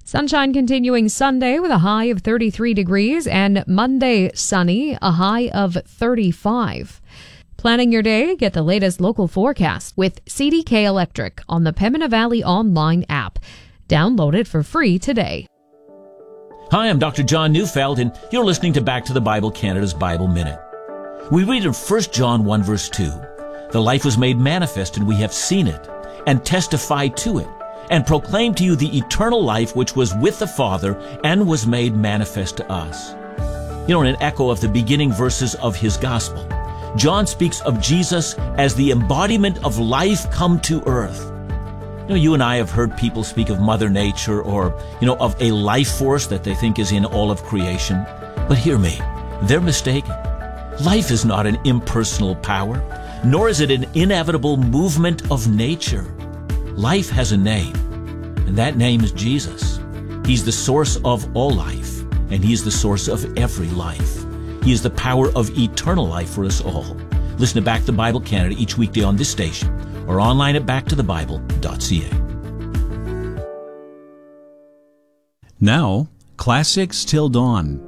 Sunshine continuing Sunday with a high of 33 degrees and Monday sunny, a high of 35. Planning your day, get the latest local forecast with CDK Electric on the Pembina Valley online app. Download it for free today. Hi, I'm Dr. John Neufeld, and you're listening to Back to the Bible Canada's Bible Minute. We read in 1 John 1 verse 2, "The life was made manifest, and we have seen it, and testify to it, and proclaim to you the eternal life which was with the Father and was made manifest to us." You know, in an echo of the beginning verses of his gospel, John speaks of Jesus as the embodiment of life come to earth. You know, you and I have heard people speak of Mother Nature or, of a life force that they think is in all of creation. But hear me, they're mistaken. Life is not an impersonal power, nor is it an inevitable movement of nature. Life has a name, and that name is Jesus. He's the source of all life, and He's the source of every life. He is the power of eternal life for us all. Listen to Back to the Bible Canada each weekday on this station or online at backtothebible.ca. Now, Classics Till Dawn